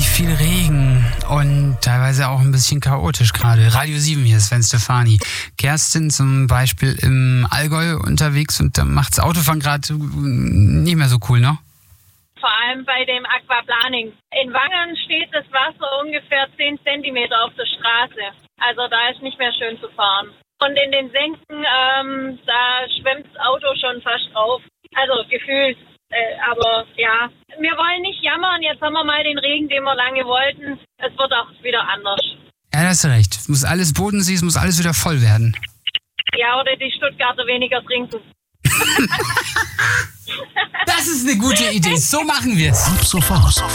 ziemlich viel Regen und teilweise auch ein bisschen chaotisch gerade. Radio 7 hier, Sven Stefani. Kerstin zum Beispiel im Allgäu unterwegs und da macht's Autofahren gerade nicht mehr so cool, ne? Vor allem bei dem Aquaplaning. In Wangen steht das Wasser ungefähr 10 Zentimeter auf der Straße. Also da ist nicht mehr schön zu fahren. Und in den Senken, da schwemmt das Auto schon fast drauf. Also gefühlt. Aber ja, wir wollen nicht jammern. Jetzt haben wir mal den Regen, den wir lange wollten. Es wird auch wieder anders. Ja, da hast du recht. Es muss alles Bodensee, es muss alles wieder voll werden. Ja, oder die Stuttgarter weniger trinken. Das ist eine gute Idee. So machen wir es. Ab sofort